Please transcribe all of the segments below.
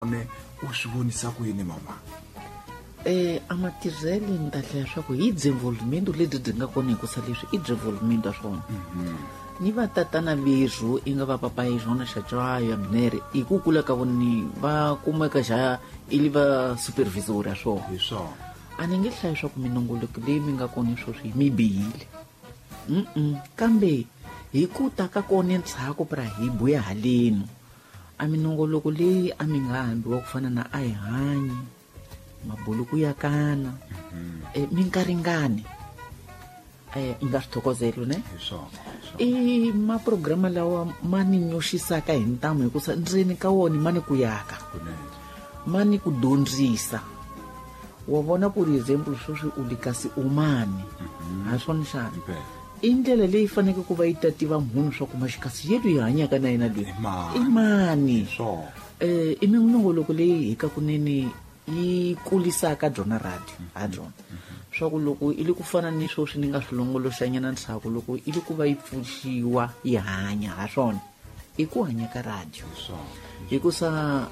ne u swi vonisa ku yini mama? Amatirhelo ni ta hlaya swa ku hi development lebyi byi nga kona hikusa leswi i development wa swona ni va tatana beru i nga va papa hi swona xatswayo ya minere i ku kula ka voni va kumeka xa ili va supervisor ya swona Hi swona. a ni nge hlayi swa ku minongoloko leyi mi nga kona sweswi mi bihile kambe hi ku ta ka kona ntshaku pra hi buya haleni a minongoloko leyi a mi nga hambiwa ku fana na a hi hanyi mabuluku ya kana minkaringani i nga swi thokozeli ne Hi swona. i maprograma lawa ma ni nyoxisaka hi ntamu hikusa ndzeni ka wona ma ni ku yaka Kunene. ma ni ku dyondzisa wa vona ku ri example sweswi u likasi umani ha swona xana Impela. i ndlela leyi faneke ku va yi ta tiva munhu swa ku maxikasi yetu hi hanyaka na yena loyi i mani Swona. i minongoloko leyi hi ka kunene yi kulisaka byona radio ha byona swa ku loko i le ku fana ni sweswi ni nga swi longoloxanyana ntshaku loko i le ku va yi pfuxiwa yi hanya ha swona i ku hanya ka radio Swona. hikusa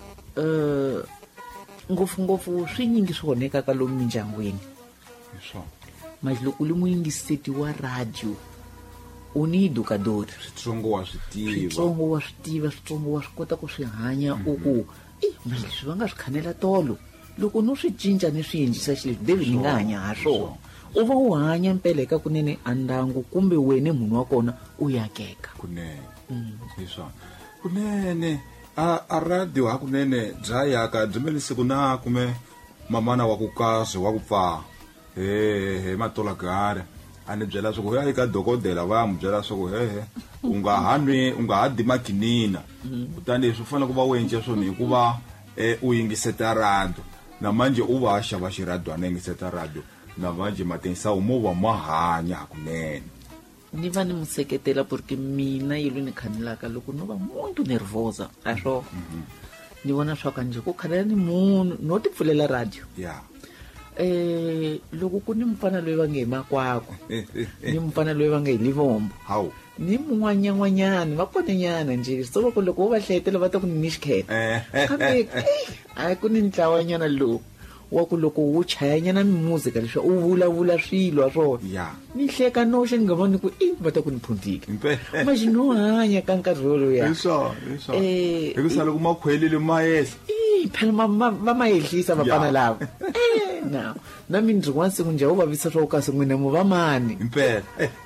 ngopfungopfu swinyingi swi onhekaka lomu mindyangwini Hi swona. mara loko uli muyingiseti wa radio u ni edukadori Switsongo wa swi tiva. switsongo wa swi tiva switsongo wa swi kota ku swi hanya u ku mara leswi va nga swi khanela tolo loko no swi cinca ni swi endlisa xileswi David ni nga hanya ha swona u va u hanya mpela eka kunene a ndyangu kumbe wene munhu wa kona u yakeka Kunene. Hi swona. Kunene. A radio hakunene bya yaka byi melisiku na kume mamana wa ku kahle wa ku pfa he matola gare ani byela swa ku ya eka dokodela va mu byela swa ku u nga ha di makinina kutani leswi u fanele ku va u endla swona hikuva u yingiseta radio na manje u va xava xiradwana yingiseta radio na manje matensa umovha ma hanya hakunene ni va ni museketela porque mina yilo ni khanelaka loko no va muito nervosa a swo ni vona swa kanje ku khanela ni munhu no ti pfulela radio ya loko ku ni mfana loyi va nge hi makwakwa ni mfana loyi va nge hi livombo hawu ni mun'wanyana va konenyana njhe so loko wo va hlayetela va ta ku ni xikheta kambe a ku ni ntlawanyana lowu wa ku loko wu chayanyana mimuzika leswi u vulavula swilo swona ya ni hleka noxe ni nga voni ku va ta ku ni phuntike maji no hanya ka nkarhi woloya hi swona hikusa loko ma khwelile ma yehla phela va ma ehlisa vafana lava now na mindzi n'wana siku njhe u vavisa swa ku kasi n'wina mu va mani impela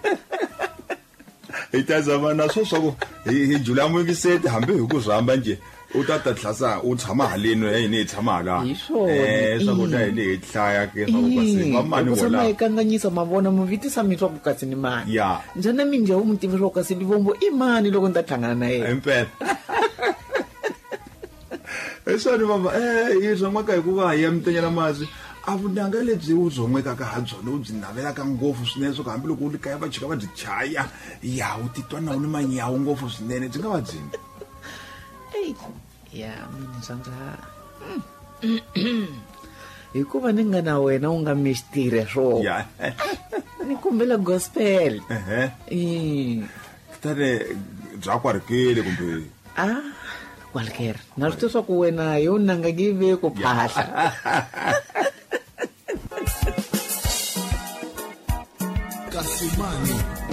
hi ta zama na swo swa ku hi jula muyingiseti hambi hi ku zamba nje u ta tlhasa u tshama haleni yini hi tshama hala Hi swona. swakudya hi le hi hlaya ke swa ku kasi va mani ma wala hi kanganyisa mavona mu vitisa mi swa ku kasi ni mani ya njhana mi njhe u mu tivi swa ku kasi livombo i mani loko ni ta hlangana na yena impela eswani mama hi zon'weka hikuva hi ya mitenyela masi a vunanga lebyi u zon'wekaka ha byona u byi navelaka ngopfu swinene swo ku hambi loko u li kaya va chika va byi chaya ya u titwa na u ni manyawu ngopfu swinene byi nga va byini ya mina sandra hikuva ni nga na wena u nga mistiri swo ya ni kumbela gospel kutani bya kwarikile kumbe kwalekere na swi tiva swa ku wena yo nanga ngive ku phahla Kasimani